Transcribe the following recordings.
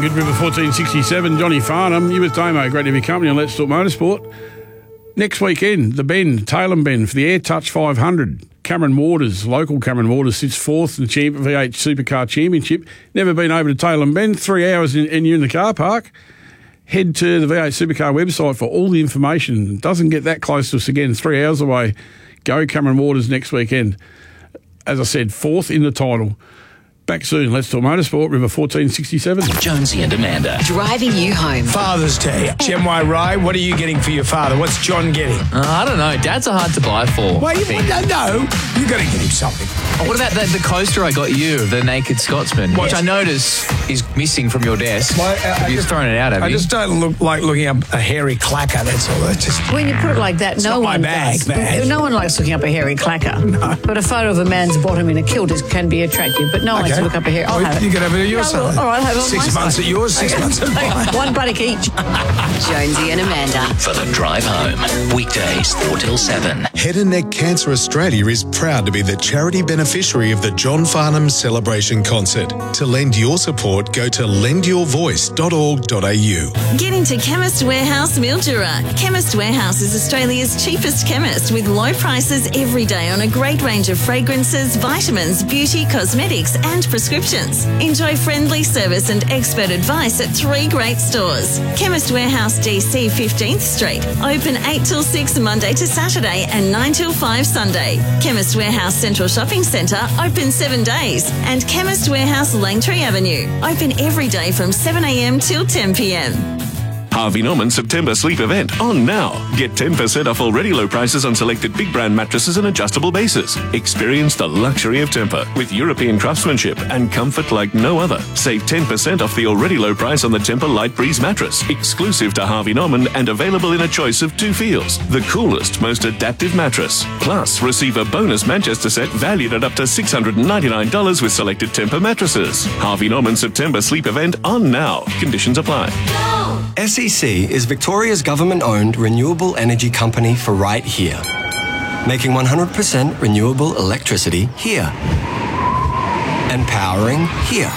good. River 1467, Johnny Farnham. You with Damo, great to have your company on Let's Talk Motorsport. Next weekend, the Bend, Tailem Bend for the Air Touch 500. Cameron Waters, local Cameron Waters, sits fourth in the V8 Supercar Championship. Never been over to Tailem Bend, 3 hours and you're in the car park. Head to the V8 Supercar website for all the information. It doesn't get that close to us again, 3 hours away. Go Cameron Waters next weekend. As I said, fourth in the title. Back soon. Let's Talk Motorsport, River 1467. Jonesy and Amanda. Driving you home. Father's Day. Gem Y Rye, what are you getting for your father? What's John getting? I don't know. Dads are hard to buy for. Well, you got to get him something. Oh, what about the coaster I got you, the Naked Scotsman, which I notice is missing from your desk? Well, You've thrown it out, have you? I just don't look like looking up a hairy clacker, that's all. That's just... When you put it like that, no one does. No one likes looking up a hairy clacker. No. But a photo of a man's bottom in a kilt can be attractive, but no one likes to look up a hairy... I'll have it. You can have it at your side. All right, have it on 6 months at yours, 6 months at mine. One buttock each. Jonesy and Amanda. For the drive home. Weekdays 4 till 7. Head and Neck Cancer Australia is proud to be the charity beneficiary of the John Farnham Celebration Concert. To lend your support, go to lendyourvoice.org.au. Get into Chemist Warehouse Mildura. Chemist Warehouse is Australia's cheapest chemist with low prices every day on a great range of fragrances, vitamins, beauty, cosmetics and prescriptions. Enjoy friendly service and expert advice at 3 great stores. Chemist Warehouse DC 15th Street. Open 8 till 6 Monday to Saturday and 9 till 5 Sunday. Chemist Warehouse Central Shopping Centre. Open 7 days. And Chemist Warehouse Langtree Avenue. Open every day from 7 a.m. till 10 p.m. Harvey Norman September Sleep event on now. Get 10% off already low prices on selected big brand mattresses and adjustable bases. Experience the luxury of Tempur with European craftsmanship and comfort like no other. Save 10% off the already low price on the Tempur Light Breeze mattress, exclusive to Harvey Norman and available in a choice of 2 feels. The coolest, most adaptive mattress. Plus, receive a bonus Manchester set valued at up to $699 with selected Tempur mattresses. Harvey Norman September Sleep event on now. Conditions apply. SEC is Victoria's government-owned renewable energy company for right here, making 100% renewable electricity here, and powering here,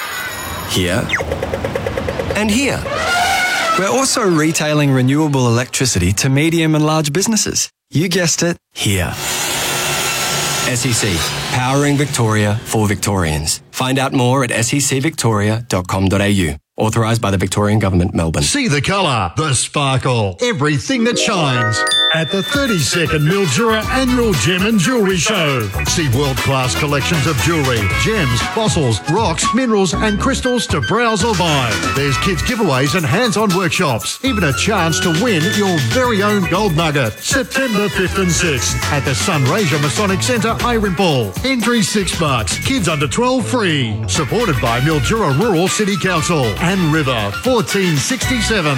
and here. We're also retailing renewable electricity to medium and large businesses. You guessed it, here. SEC, powering Victoria for Victorians. Find out more at secvictoria.com.au. Authorised by the Victorian Government, Melbourne. See the colour, the sparkle, everything that shines at the 32nd Mildura Annual Gem and Jewellery Show. See world-class collections of jewellery, gems, fossils, rocks, minerals and crystals to browse or buy. There's kids giveaways and hands-on workshops. Even a chance to win your very own gold nugget. September 5th and 6th at the Sunraysia Masonic Centre, Irene. Entry $6. Kids under 12 free. Supported by Mildura Rural City Council and River 1467.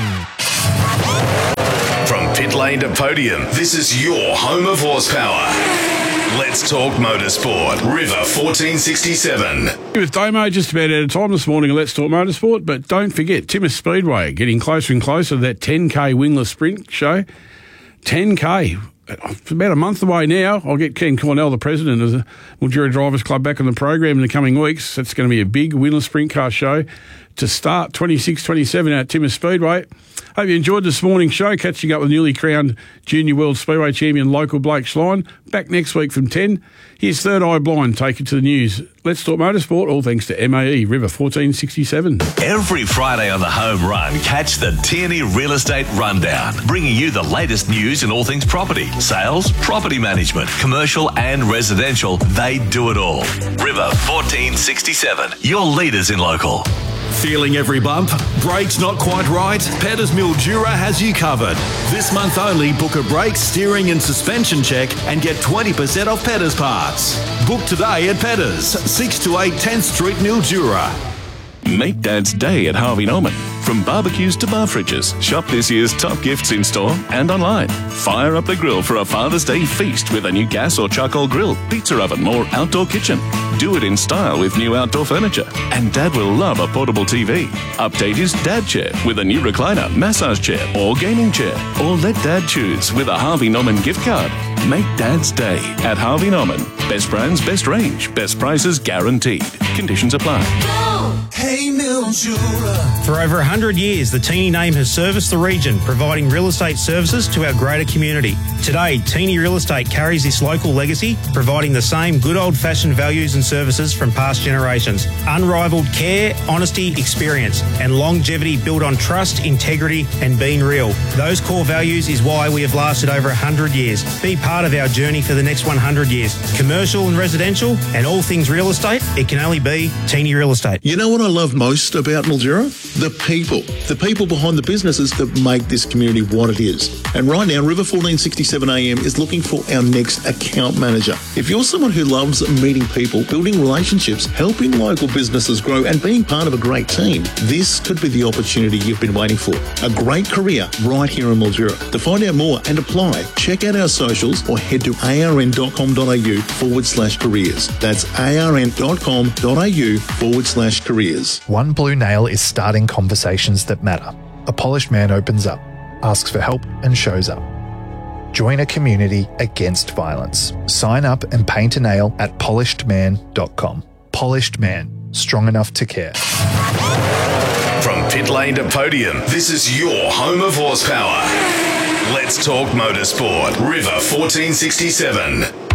From pit lane to podium, this is your home of horsepower. Let's talk motorsport. River 1467. With Damo just about out of time this morning, Let's Talk Motorsport, but don't forget, Timmis Speedway getting closer and closer to that 10K wingless sprint show. 10K. It's about a month away now. I'll get Ken Cornell, the president of the Mildura Drivers Club, back on the program in the coming weeks. It's going to be a big wingless sprint car show to start 26-27 at Timmis Speedway. Hope you enjoyed this morning's show, catching up with newly crowned Junior World Speedway champion local Blake Schlein. Back next week from 10. Here's Third Eye Blind, take it to the news. Let's Talk Motorsport, all thanks to MAE, River 1467. Every Friday on the home run, catch the Tierney Real Estate Rundown, bringing you the latest news in all things property, sales, property management, commercial and residential. They do it all. River 1467, your leaders in local. Feeling every bump? Brakes not quite right? Petters Mildura has you covered. This month only, book a brake, steering and suspension check and get 20% off Petters parts. Book today at Petters, 6 to 8 10th Street, Mildura. Make Dad's Day at Harvey Norman. From barbecues to bar fridges, shop this year's top gifts in store and online. Fire up the grill for a Father's Day feast with a new gas or charcoal grill, pizza oven or outdoor kitchen. Do it in style with new outdoor furniture. And Dad will love a portable TV. Update his Dad chair with a new recliner, massage chair or gaming chair. Or let Dad choose with a Harvey Norman gift card. Make Dad's Day at Harvey Norman. Best brands, best range, best prices guaranteed. Conditions apply. Hey, Mil. Mildura. For over 100 years, the Teeny name has serviced the region, providing real estate services to our greater community. Today, Teeny Real Estate carries this local legacy, providing the same good old-fashioned values and services from past generations. Unrivaled care, honesty, experience, and longevity built on trust, integrity, and being real. Those core values is why we have lasted over 100 years. Be part of our journey for the next 100 years. Commercial and residential, and all things real estate, it can only be Teeny Real Estate. You know what I love most about Mildura? The people. The people behind the businesses that make this community what it is. And right now, River 1467 AM is looking for our next account manager. If you're someone who loves meeting people, building relationships, helping local businesses grow, and being part of a great team, this could be the opportunity you've been waiting for. A great career right here in Mildura. To find out more and apply, check out our socials or head to arn.com.au/careers. That's arn.com.au/careers. One Blue Nail is starting conversations that matter. A polished man opens up, asks for help, and shows up. Join a community against violence. Sign up and paint a nail at polishedman.com. Polished Man, strong enough to care. From pit lane to podium, this is your home of horsepower. Let's talk motorsport. River 1467.